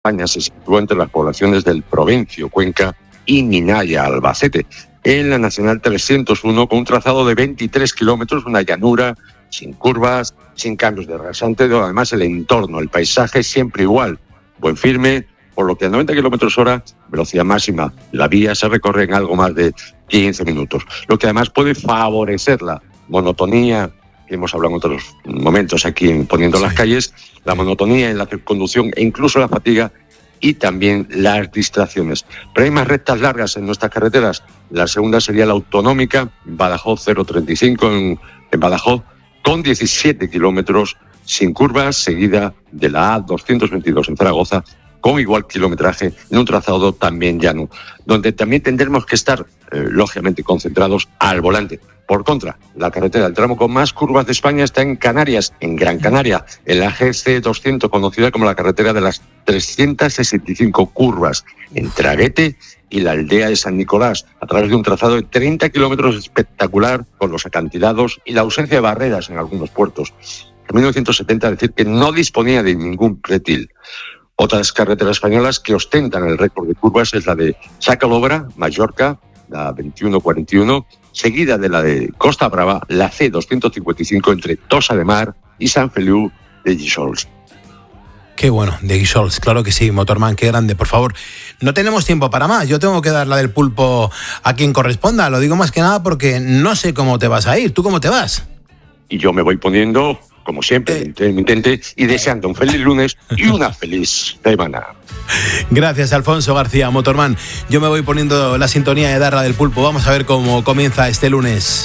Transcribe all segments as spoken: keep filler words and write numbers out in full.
España se sitúa entre las poblaciones del Provencio, Cuenca y Minaya, Albacete, en la Nacional trescientos uno, con un trazado de veintitrés kilómetros, una llanura, sin curvas, sin cambios de rasante, además el entorno, el paisaje siempre igual, buen firme, por lo que a noventa kilómetros hora, velocidad máxima, la vía se recorre en algo más de quince minutos, lo que además puede favorecer la monotonía, que hemos hablado en otros momentos aquí en Poniendo sí. las calles, la monotonía en la conducción e incluso la fatiga y también las distracciones. Pero hay más rectas largas en nuestras carreteras. La segunda sería la autonómica, Badajoz cero treinta y cinco en, en Badajoz, con diecisiete kilómetros sin curvas, seguida de la A doscientos veintidós en Zaragoza, con igual kilometraje, en un trazado también llano, donde también tendremos que estar, eh, lógicamente, concentrados al volante. Por contra, la carretera, el tramo con más curvas de España está en Canarias, en Gran Canaria, en la G C doscientos, conocida como la carretera de las trescientas sesenta y cinco curvas, entre Aguete y la aldea de San Nicolás, a través de un trazado de treinta kilómetros espectacular, con los acantilados y la ausencia de barreras en algunos puertos. En mil novecientos setenta, decir que no disponía de ningún pretil. Otras carreteras españolas que ostentan el récord de curvas es la de Sacalobra, Mallorca, la veintiuno cuarenta y uno, seguida de la de Costa Brava, la C doscientos cincuenta y cinco entre Tossa de Mar y Sant Feliu de Guíxols. Qué bueno, de Guíxols, claro que sí, Motorman, qué grande, por favor. No tenemos tiempo para más, yo tengo que dar la del pulpo a quien corresponda, lo digo más que nada porque no sé cómo te vas a ir, ¿tú cómo te vas? Y yo me voy poniendo, como siempre, eh. intente, y deseando un feliz lunes y una feliz semana. Gracias, Alfonso García, Motorman. Yo me voy poniendo la sintonía de Darla del Pulpo. Vamos a ver cómo comienza este lunes.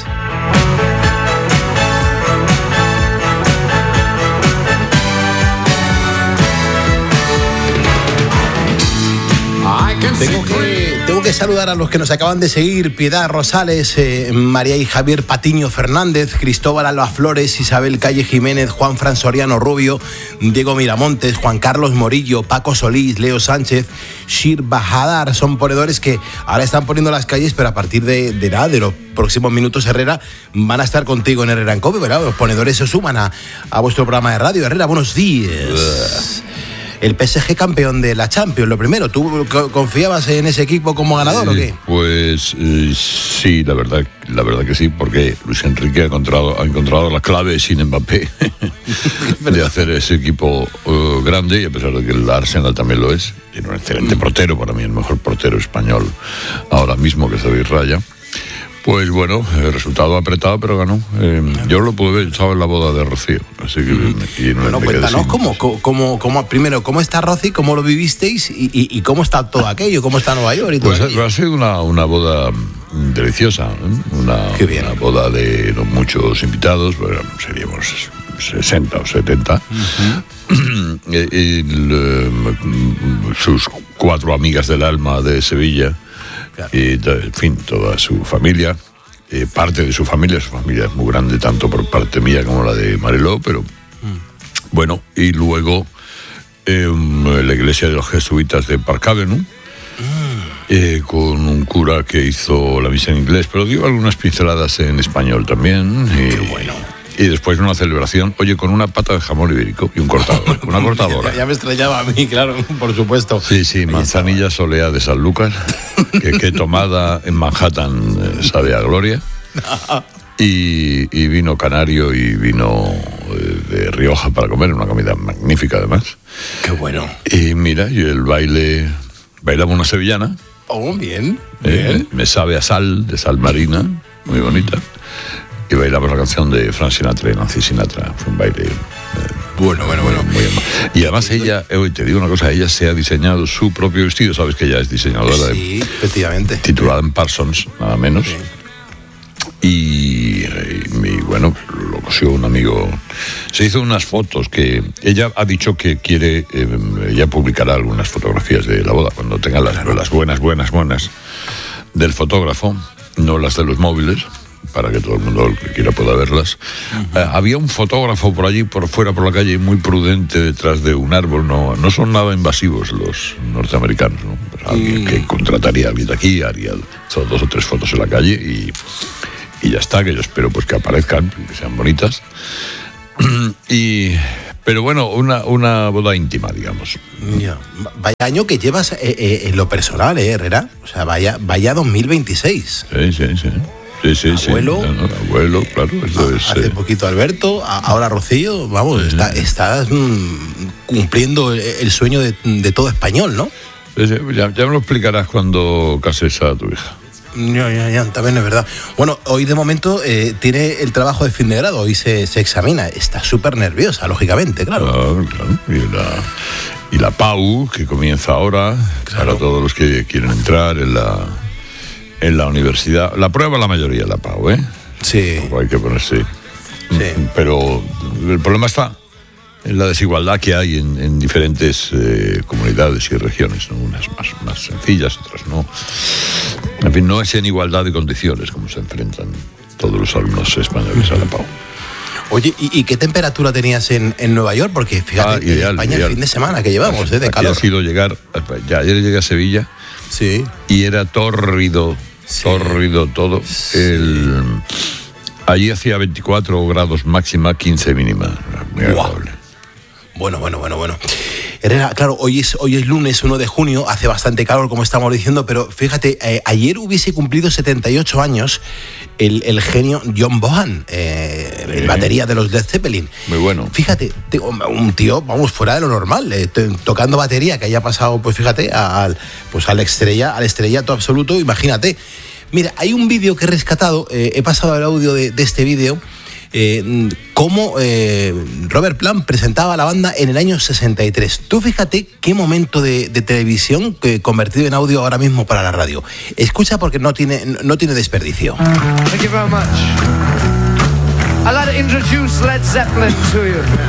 Tengo que, tengo que saludar a los que nos acaban de seguir: Piedad Rosales, eh, María y Javier Patiño Fernández, Cristóbal Alba Flores, Isabel Calle Jiménez, Juan Fran Soriano Rubio, Diego Miramontes, Juan Carlos Morillo, Paco Solís, Leo Sánchez, Shir Bajadar. Son ponedores que ahora están poniendo las calles, pero a partir de, de nada, de los próximos minutos, Herrera, van a estar contigo en Herrera en Cope, ¿verdad? Los ponedores se suman a, a vuestro programa de radio. Herrera, buenos días. El P S G campeón de la Champions, lo primero. ¿Tú confiabas en ese equipo como ganador eh, o qué? Pues eh, sí, la verdad, la verdad que sí, porque Luis Enrique ha encontrado, ha encontrado la clave sin Mbappé de hacer ese equipo uh, grande, y a pesar de que el Arsenal también lo es, tiene un excelente portero, para mí el mejor portero español ahora mismo, que es David Raya. Pues bueno, el resultado apretado, pero ganó. Eh, yo lo pude ver, estaba en la boda de Rocío, así que mm. y no bueno, cuéntanos cómo, cómo, cómo, primero, cómo está Rocío, cómo lo vivisteis y, y, y cómo está todo aquello, cómo está Nueva York y todo. Pues aquello. Ha sido una, una boda deliciosa, ¿eh? una, una boda de no muchos invitados, bueno, seríamos sesenta o setenta, uh-huh. y, y le, sus cuatro amigas del alma de Sevilla. Claro. Y, en fin, toda su familia, eh, parte de su familia, su familia es muy grande, tanto por parte mía como la de Mariló, pero mm. bueno, y luego eh, la iglesia de los jesuitas de Park Avenue, mm. eh, con un cura que hizo la misa en inglés, pero dio algunas pinceladas en español también. Y, qué bueno. Y después una celebración, oye, con una pata de jamón ibérico y un cortador, una cortadora. Ya, ya me estrellaba a mí, claro, por supuesto. Sí, sí, manzanilla solea de Sanlúcar, que, que tomada en Manhattan eh, sabe a gloria. Y, y vino canario y vino eh, de Rioja para comer, una comida magnífica además. Qué bueno. Y mira, y el baile, bailaba una sevillana. Oh, bien, eh, bien. Me sabe a sal, de sal marina, muy bonita. Y bailamos la canción de Frank Sinatra y Nancy Sinatra. Fue un baile... Eh, bueno, bueno, bueno. Muy bien. Y además ella, eh, te digo una cosa, ella se ha diseñado su propio vestido. Sabes que ella es diseñadora. Sí, de, efectivamente. Titulada en Parsons, nada menos. Sí. Y, y, y bueno, lo cosió un amigo. Se hizo unas fotos que ella ha dicho que quiere, eh, ella publicará algunas fotografías de la boda cuando tenga las, las buenas, buenas, buenas del fotógrafo, no las de los móviles, para que todo el mundo que quiera pueda verlas. Uh-huh. Eh, había un fotógrafo por allí, por fuera, por la calle, muy prudente detrás de un árbol. No, no son nada invasivos los norteamericanos, ¿no? Pues alguien uh-huh. que contrataría a alguien de aquí, haría dos o tres fotos en la calle y, y ya está, que yo espero pues que aparezcan, que sean bonitas. Y Pero bueno, una, una boda íntima, digamos. Ya. Vaya año que llevas eh, eh, en lo personal, ¿eh, Herrera? O sea, vaya, vaya dos mil veintiséis. Sí, sí, sí. Sí, sí, abuelo, sí. No, no, abuelo, claro. Eso es, hace eh... poquito Alberto, ahora Rocío. Vamos, sí, está, estás mmm, cumpliendo el sueño de, de todo español, ¿no? Sí, sí, ya, ya me lo explicarás cuando cases a tu hija. Ya, ya, ya, también es verdad. Bueno, hoy de momento eh, tiene el trabajo de fin de grado, hoy se, se examina. Está súper nerviosa, lógicamente, claro. Claro, claro. Y la, y la P A U, que comienza ahora, claro, para todos los que quieren entrar en la, en la universidad. La prueba la mayoría, la P A U, ¿eh? Sí. Luego hay que ponerse... Sí. Pero el problema está en la desigualdad que hay en, en diferentes eh, comunidades y regiones, ¿no? Unas más, más sencillas, otras no. En fin, no es en igualdad de condiciones como se enfrentan todos los alumnos españoles a la P A U. Oye, ¿y, y qué temperatura tenías en, en Nueva York? Porque fíjate, ah, ideal, en España ideal. El fin de semana que llevamos, ¿eh? De calor. Aquí ha sido llegar, ya ayer llegué a Sevilla, sí, y era tórrido, sí, tórrido todo. Sí. El, allí hacía veinticuatro grados máxima, quince mínima. Muy agradable. Wow. Bueno, bueno, bueno, bueno. Herrera, claro, hoy es, hoy es lunes uno de junio, hace bastante calor, como estamos diciendo, pero fíjate, eh, ayer hubiese cumplido setenta y ocho años el, el genio John Bonham, eh, sí, el batería de los Led Zeppelin. Muy bueno. Fíjate, un tío, vamos, fuera de lo normal, eh, tocando batería, que haya pasado, pues fíjate, al, pues al, estrella, al estrellato absoluto, imagínate. Mira, hay un vídeo que he rescatado, eh, he pasado el audio de, de este vídeo, Eh, cómo eh, Robert Plant presentaba a la banda en el año sesenta y tres. Tú fíjate qué momento de, de televisión que convertido en audio ahora mismo para la radio. Escucha porque no tiene, no tiene desperdicio. Thank you very much. I'd like to introduce Led Zeppelin to you.